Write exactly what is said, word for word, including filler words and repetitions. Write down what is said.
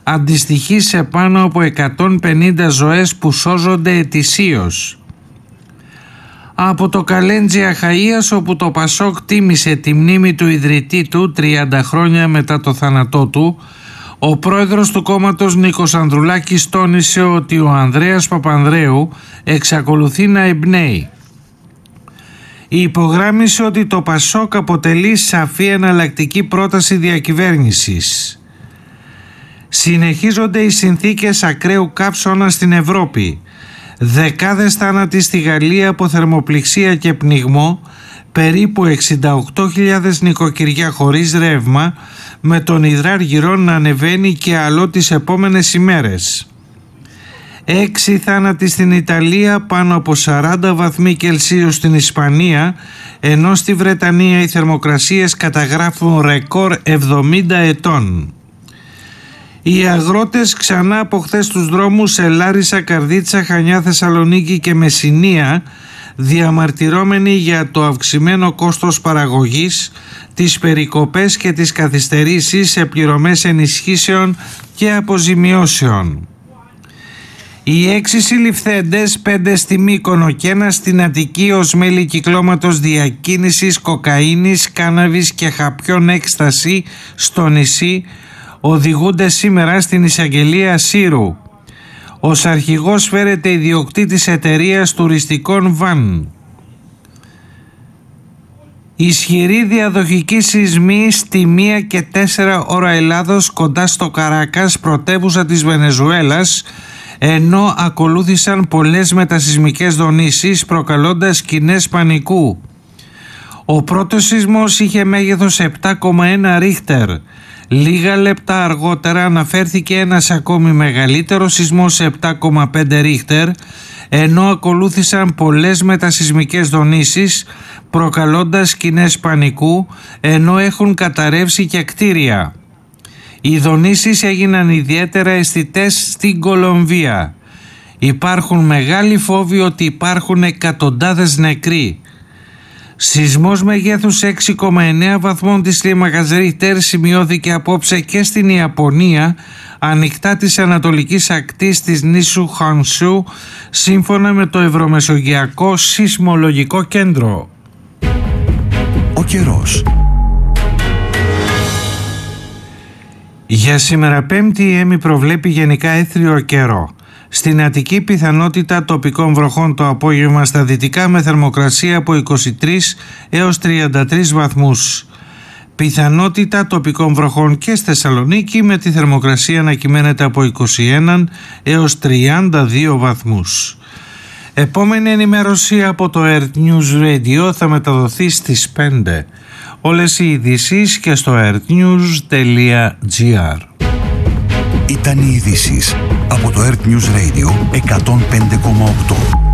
αντιστοιχεί σε πάνω από εκατόν πενήντα ζωές που σώζονται ετησίως. Από το Καλέντζι Αχαΐας, όπου το Πασόκ τίμησε τη μνήμη του ιδρυτή του τριάντα χρόνια μετά το θάνατό του, ο πρόεδρος του κόμματος Νίκος Ανδρουλάκης τόνισε ότι ο Ανδρέας Παπανδρέου εξακολουθεί να εμπνέει. Υπογράμμισε ότι το Πασόκ αποτελεί σαφή εναλλακτική πρόταση διακυβέρνησης. Συνεχίζονται οι συνθήκες ακραίου καύσωνα στην Ευρώπη. Δεκάδες θάνατοι στη Γαλλία από θερμοπληξία και πνιγμό, περίπου εξήντα οκτώ χιλιάδες νοικοκυριά χωρίς ρεύμα, με τον υδράργυρο να ανεβαίνει και άλλο τις επόμενες ημέρες. Έξι θάνατοι στην Ιταλία, πάνω από σαράντα βαθμοί Κελσίου στην Ισπανία, ενώ στη Βρετανία οι θερμοκρασίες καταγράφουν ρεκόρ εβδομήντα ετών. Οι αγρότες ξανά από χθες τους δρόμους σε Λάρισα, Καρδίτσα, Χανιά, Θεσσαλονίκη και Μεσσηνία, διαμαρτυρώμενοι για το αυξημένο κόστος παραγωγής, τις περικοπές και τις καθυστερήσεις σε πληρωμές ενισχύσεων και αποζημιώσεων. Οι έξι συλληφθέντες, πέντε στη Μύκονο και ένα στην Αττική ως μέλη κυκλώματος διακίνησης κοκαίνης, κάναβης και χαπιών έκσταση στο νησί, οδηγούνται σήμερα στην εισαγγελία Σύρου. Ως αρχηγός φέρεται ιδιοκτήτης εταιρείας τουριστικών βαν. Ισχυρή διαδοχική σεισμή στη μία και τέσσερα ώρα Ελλάδος κοντά στο Καράκας, πρωτεύουσα της Βενεζουέλας, ενώ ακολούθησαν πολλές μετασεισμικές δονήσεις προκαλώντας σκηνές πανικού. Ο πρώτος σεισμός είχε μέγεθος επτά κόμμα ένα ρίχτερ. Λίγα λεπτά αργότερα αναφέρθηκε ένας ακόμη μεγαλύτερος σεισμός επτά κόμμα πέντε ρίχτερ, ενώ ακολούθησαν πολλές μετασεισμικές δονήσεις προκαλώντας σκηνές πανικού, ενώ έχουν καταρρεύσει και κτίρια. Οι δονήσεις έγιναν ιδιαίτερα αισθητές στην Κολομβία. Υπάρχουν μεγάλοι φόβοι ότι υπάρχουν εκατοντάδες νεκροί. Σεισμός μεγέθους έξι κόμμα εννέα βαθμών της κλίμακας Ρίχτερ σημειώθηκε απόψε και στην Ιαπωνία, ανοιχτά της ανατολικής ακτής της νήσου Χονσού, σύμφωνα με το Ευρωμεσογειακό Σεισμολογικό Κέντρο. Ο καιρός. Για σήμερα Πέμπτη η ΕΜΗ προβλέπει γενικά έθριο καιρό. Στην Αττική πιθανότητα τοπικών βροχών το απόγευμα στα δυτικά με θερμοκρασία από είκοσι τρεις έως τριάντα τρεις βαθμούς. Πιθανότητα τοπικών βροχών και στη Θεσσαλονίκη με τη θερμοκρασία να κυμαίνεται από είκοσι ένα έως τριάντα δύο βαθμούς. Επόμενη ενημέρωση από το Earth News Radio θα μεταδοθεί στις πέντε. Όλες οι ειδήσεις και στο earthnews τελεία gr. Ήταν οι ειδήσεις από το Earth News Radio εκατόν πέντε κόμμα οκτώ.